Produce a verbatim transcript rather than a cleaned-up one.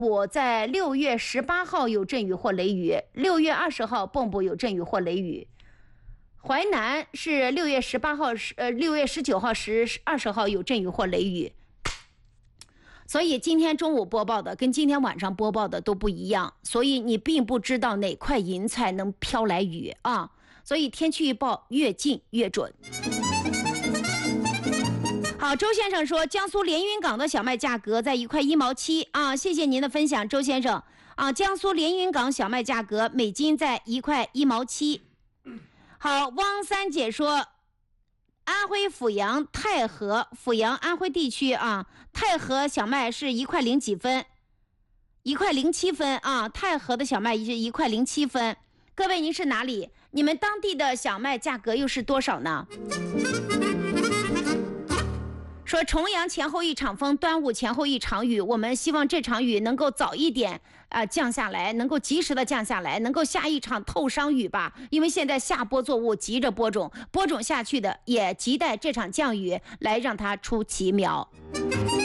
部在六月十八号有阵雨或雷雨，六月二十号蚌埠有阵雨或雷雨。淮南是六月十八号，呃，六月十九号、十二十号有阵雨或雷雨。所以今天中午播报的跟今天晚上播报的都不一样，所以你并不知道哪块银菜能飘来雨啊。所以天气预报越近越准。好，周先生说江苏连云港的小麦价格在一块一毛七啊，谢谢您的分享，周先生啊。江苏连云港小麦价格每斤在一块一毛七。好，汪三姐说，安徽阜阳太和阜阳安徽地区啊，太和小麦是一块零几分，一块零七分啊，太和的小麦是一块零七分。各位您是哪里？你们当地的小麦价格又是多少呢？说重阳前后一场风，端午前后一场雨，我们希望这场雨能够早一点啊、呃、降下来，能够及时的降下来，能够下一场透殇雨吧。因为现在下播作物急着播种，播种下去的也亟待这场降雨来让它出奇苗。